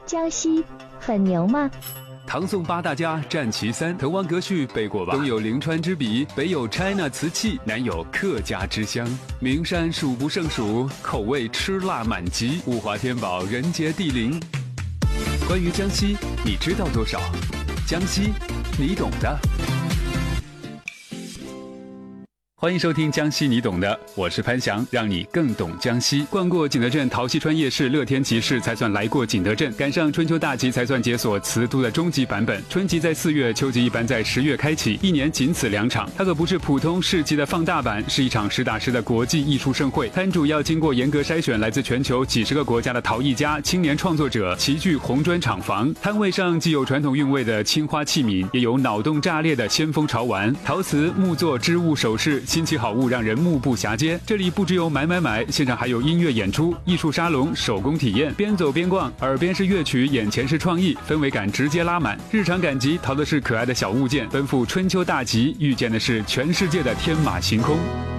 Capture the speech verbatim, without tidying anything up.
江西很牛吗？ 唐宋八大家占其三，滕王阁序背过吧？东有临川之笔，北有 China 瓷器，南有客家之乡。名山数不胜数，口味吃辣满级，物华天宝，人杰地灵。关于江西，你知道多少？江西，你懂的。欢迎收听江西你懂的，我是潘翔，让你更懂江西。逛过景德镇陶溪川夜市、乐天集市才算来过景德镇，赶上春秋大集才算解锁瓷都的终极版本。春集在四月，秋集一般在十月开启，一年仅此两场。它可不是普通市集的放大版，是一场实打实的国际艺术盛会。摊主要经过严格筛选来自全球几十个国家的陶艺家、青年创作者，齐聚红砖厂房。摊位上既有传统韵味的青花器皿，也有脑洞炸裂的先锋潮玩。陶瓷、木作、织物、首饰，新奇好物让人目不暇接。这里不只有买买买，现场还有音乐演出、艺术沙龙、手工体验。边走边逛，耳边是乐曲，眼前是创意，氛围感直接拉满。日常赶集淘的是可爱的小物件，奔赴春秋大集遇见的是全世界的天马行空。